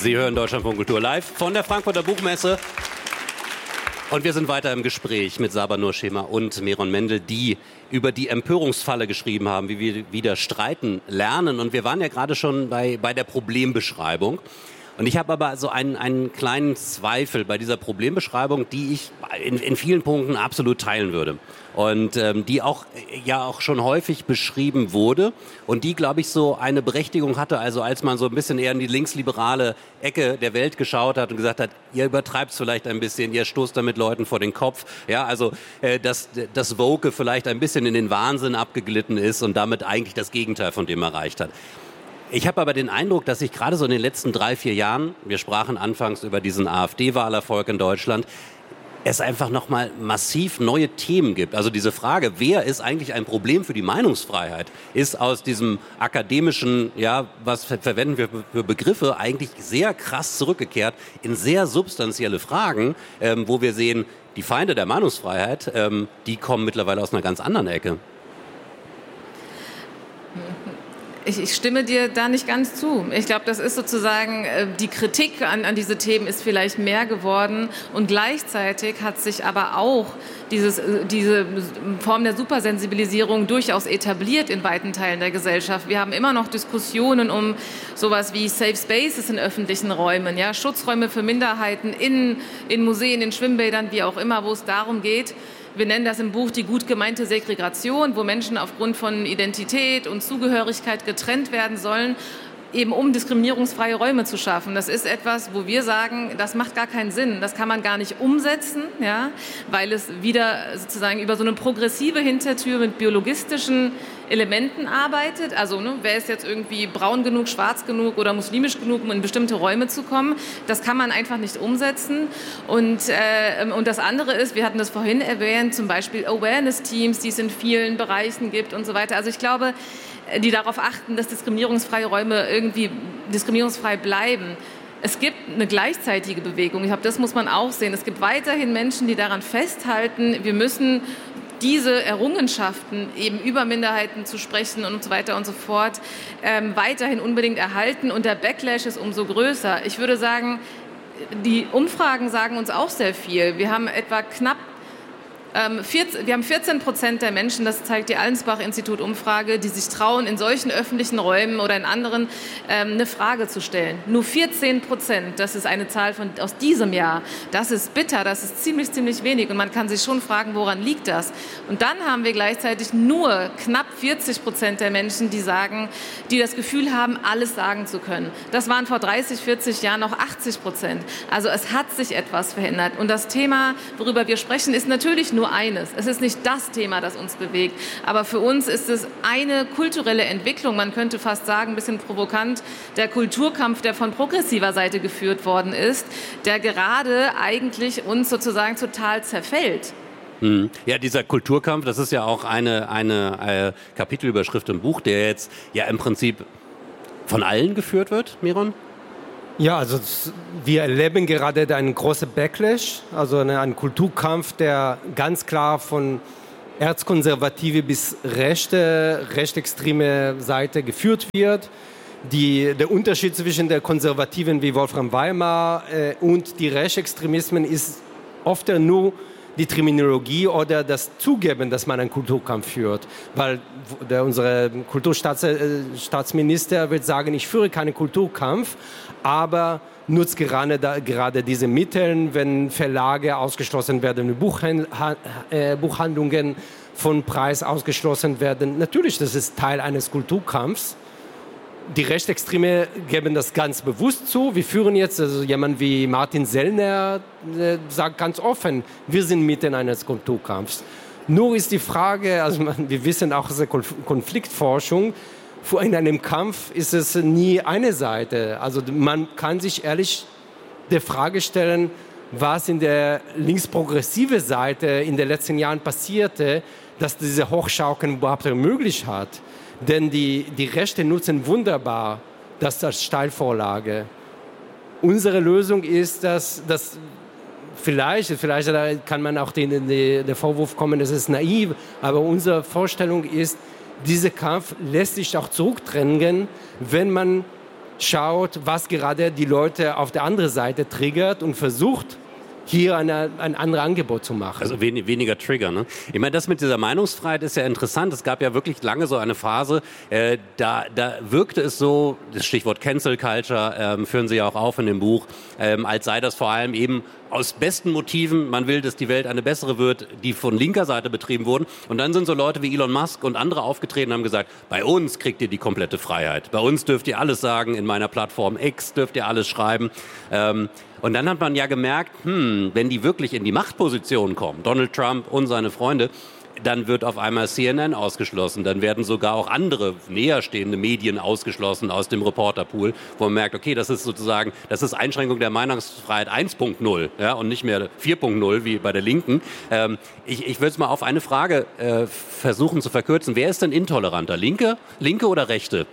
Sie hören Deutschlandfunk Kultur live von der Frankfurter Buchmesse. Und wir sind weiter im Gespräch mit Saba Nurschema und Meron Mendel, die über die Empörungsfalle geschrieben haben, wie wir wieder streiten lernen. Und wir waren ja gerade schon bei der Problembeschreibung. Und ich habe aber so einen kleinen Zweifel bei dieser Problembeschreibung, die ich in vielen Punkten absolut teilen würde. Und die auch schon häufig beschrieben wurde und die, glaube ich, so eine Berechtigung hatte, also als man so ein bisschen eher in die linksliberale Ecke der Welt geschaut hat und gesagt hat, ihr übertreibt es vielleicht ein bisschen, ihr stoßt damit Leuten vor den Kopf, ja, also dass Woke vielleicht ein bisschen in den Wahnsinn abgeglitten ist und damit eigentlich das Gegenteil von dem erreicht hat. Ich habe aber den Eindruck, dass sich gerade so in den letzten 3-4 Jahren, wir sprachen anfangs über diesen AfD-Wahlerfolg in Deutschland, es einfach nochmal massiv neue Themen gibt. Also diese Frage, wer ist eigentlich ein Problem für die Meinungsfreiheit, ist aus diesem akademischen, ja, was verwenden wir für Begriffe, eigentlich sehr krass zurückgekehrt in sehr substanzielle Fragen, wo wir sehen, die Feinde der Meinungsfreiheit, die kommen mittlerweile aus einer ganz anderen Ecke. Ich stimme dir da nicht ganz zu. Ich glaube, das ist sozusagen, die Kritik an diese Themen ist vielleicht mehr geworden und gleichzeitig hat sich aber auch diese Form der Supersensibilisierung durchaus etabliert in weiten Teilen der Gesellschaft. Wir haben immer noch Diskussionen um sowas wie Safe Spaces in öffentlichen Räumen, ja, Schutzräume für Minderheiten in Museen, in Schwimmbädern, wie auch immer, wo es darum geht. Wir nennen das im Buch die gut gemeinte Segregation, wo Menschen aufgrund von Identität und Zugehörigkeit getrennt werden sollen, eben um diskriminierungsfreie Räume zu schaffen. Das ist etwas, wo wir sagen, das macht gar keinen Sinn. Das kann man gar nicht umsetzen, ja, weil es wieder sozusagen über so eine progressive Hintertür mit biologistischen Elementen arbeitet. Also wer ist jetzt irgendwie braun genug, schwarz genug oder muslimisch genug, um in bestimmte Räume zu kommen. Das kann man einfach nicht umsetzen. Und das andere ist, wir hatten das vorhin erwähnt, zum Beispiel Awareness-Teams, die es in vielen Bereichen gibt und so weiter. Also ich glaube, die darauf achten, dass diskriminierungsfreie Räume irgendwie diskriminierungsfrei bleiben. Es gibt eine gleichzeitige Bewegung. Ich glaube, das muss man auch sehen. Es gibt weiterhin Menschen, die daran festhalten, wir müssen diese Errungenschaften, eben über Minderheiten zu sprechen und so weiter und so fort, weiterhin unbedingt erhalten. Und der Backlash ist umso größer. Ich würde sagen, die Umfragen sagen uns auch sehr viel. Wir haben etwa wir haben 14% der Menschen, das zeigt die Allensbach-Institut-Umfrage, die sich trauen, in solchen öffentlichen Räumen oder in anderen eine Frage zu stellen. Nur 14%, das ist eine Zahl aus diesem Jahr. Das ist bitter, das ist ziemlich, ziemlich wenig. Und man kann sich schon fragen, woran liegt das? Und dann haben wir gleichzeitig nur knapp 40% der Menschen, die das Gefühl haben, alles sagen zu können. Das waren vor 30, 40 Jahren noch 80%. Also es hat sich etwas verändert. Und das Thema, worüber wir sprechen, ist natürlich nur eines. Es ist nicht das Thema, das uns bewegt. Aber für uns ist es eine kulturelle Entwicklung, man könnte fast sagen, ein bisschen provokant, der Kulturkampf, der von progressiver Seite geführt worden ist, der gerade eigentlich uns sozusagen total zerfällt. Ja, dieser Kulturkampf, das ist ja auch eine Kapitelüberschrift im Buch, der jetzt ja im Prinzip von allen geführt wird, Meron? Ja, also wir erleben gerade einen großen Backlash, also einen Kulturkampf, der ganz klar von erzkonservative bis rechtsextreme Seite geführt wird. Der Unterschied zwischen der Konservativen wie Wolfram Weimar und die Rechtsextremismen ist oft nur die Terminologie oder das Zugeben, dass man einen Kulturkampf führt. Weil unser Kulturstaatsminister wird sagen, ich führe keinen Kulturkampf, aber nutzt gerade diese Mittel, wenn Verlage ausgeschlossen werden, Buchhandlungen von Preis ausgeschlossen werden. Natürlich, das ist Teil eines Kulturkampfs. Die Rechtsextreme geben das ganz bewusst zu. Wir führen jetzt, also jemand wie Martin Sellner sagt ganz offen, wir sind mitten eines Kulturkampfs. Nur ist die Frage, also wir wissen auch aus der Konfliktforschung, in einem Kampf ist es nie eine Seite. Also man kann sich ehrlich der Frage stellen, was in der linksprogressive Seite in den letzten Jahren passierte, dass diese Hochschaukeln überhaupt möglich hat. Denn die Rechte nutzen wunderbar das als Steilvorlage. Unsere Lösung ist, dass vielleicht kann man auch der Vorwurf kommen, das ist naiv, aber unsere Vorstellung ist, dieser Kampf lässt sich auch zurückdrängen, wenn man schaut, was gerade die Leute auf der anderen Seite triggert und versucht, hier ein anderes Angebot zu machen. Also weniger Trigger, ne? Ich meine, das mit dieser Meinungsfreiheit ist ja interessant. Es gab ja wirklich lange so eine Phase, da wirkte es so, das Stichwort Cancel Culture führen Sie ja auch auf in dem Buch, als sei das vor allem eben aus besten Motiven, man will, dass die Welt eine bessere wird, die von linker Seite betrieben wurden. Und dann sind so Leute wie Elon Musk und andere aufgetreten und haben gesagt, bei uns kriegt ihr die komplette Freiheit. Bei uns dürft ihr alles sagen, in meiner Plattform X dürft ihr alles schreiben. Und dann hat man ja gemerkt, wenn die wirklich in die Machtposition kommen, Donald Trump und seine Freunde, dann wird auf einmal CNN ausgeschlossen. Dann werden sogar auch andere näherstehende Medien ausgeschlossen aus dem Reporterpool, wo man merkt, okay, das ist sozusagen, das ist Einschränkung der Meinungsfreiheit 1.0, ja, und nicht mehr 4.0 wie bei der Linken. Ich würde es mal auf eine Frage versuchen zu verkürzen. Wer ist denn intoleranter? Linke oder Rechte?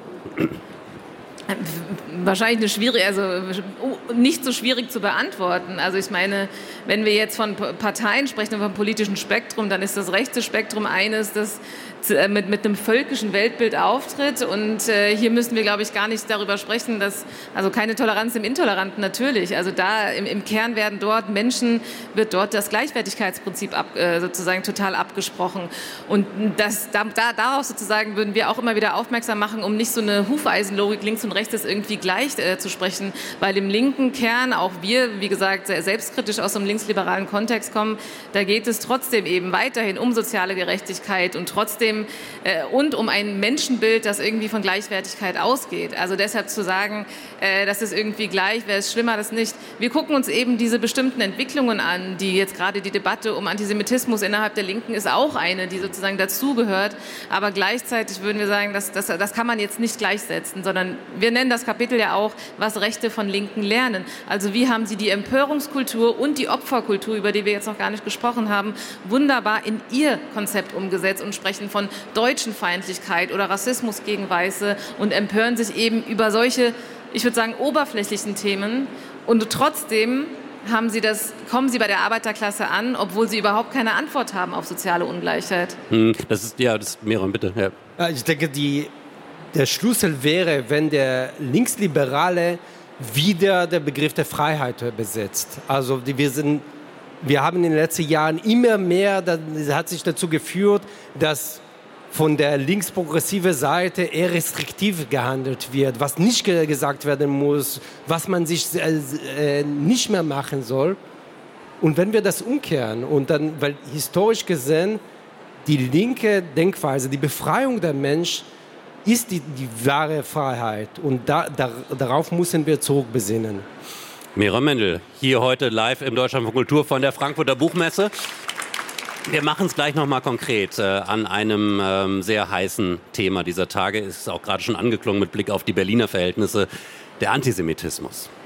Wahrscheinlich eine schwierige, also nicht so schwierig zu beantworten. Also ich meine, wenn wir jetzt von Parteien sprechen, vom politischen Spektrum, dann ist das rechte Spektrum eines, das mit einem völkischen Weltbild auftritt. Und hier müssen wir, glaube ich, gar nicht darüber sprechen, dass, also keine Toleranz im Intoleranten natürlich. Also da im Kern wird dort das Gleichwertigkeitsprinzip sozusagen total abgesprochen. Und daraus sozusagen würden wir auch immer wieder aufmerksam machen, um nicht so eine Hufeisenlogik links und rechts irgendwie gleich zu sprechen, weil im linken Kern auch wir, wie gesagt, sehr selbstkritisch aus einem linksliberalen Kontext kommen, da geht es trotzdem eben weiterhin um soziale Gerechtigkeit und trotzdem und um ein Menschenbild, das irgendwie von Gleichwertigkeit ausgeht. Also deshalb zu sagen, das ist irgendwie gleich, wäre es schlimmer, das nicht. Wir gucken uns eben diese bestimmten Entwicklungen an, die jetzt gerade die Debatte um Antisemitismus innerhalb der Linken ist auch eine, die sozusagen dazugehört. Aber gleichzeitig würden wir sagen, das kann man jetzt nicht gleichsetzen, sondern wir nennen das Kapitel ja auch, was Rechte von Linken lernen. Also wie haben sie die Empörungskultur und die Opferkultur, über die wir jetzt noch gar nicht gesprochen haben, wunderbar in ihr Konzept umgesetzt und sprechen von Deutschenfeindlichkeit oder Rassismus gegen Weiße und empören sich eben über solche, ich würde sagen, oberflächlichen Themen. Und trotzdem kommen sie bei der Arbeiterklasse an, obwohl sie überhaupt keine Antwort haben auf soziale Ungleichheit. Das ist Meron, bitte. Ja. Ich denke, der Schlüssel wäre, wenn der Linksliberale wieder den Begriff der Freiheit besetzt. Also wir haben in den letzten Jahren immer mehr, das hat sich dazu geführt, dass von der linksprogressiven Seite eher restriktiv gehandelt wird, was nicht gesagt werden muss, was man sich nicht mehr machen soll. Und wenn wir das umkehren und dann, weil historisch gesehen die linke Denkweise, die Befreiung der Mensch ist die wahre Freiheit und darauf müssen wir zurückbesinnen. Meron Mendel, hier heute live im Deutschlandfunk Kultur von der Frankfurter Buchmesse. Wir machen es gleich nochmal konkret an einem sehr heißen Thema dieser Tage. Es ist auch gerade schon angeklungen mit Blick auf die Berliner Verhältnisse, der Antisemitismus.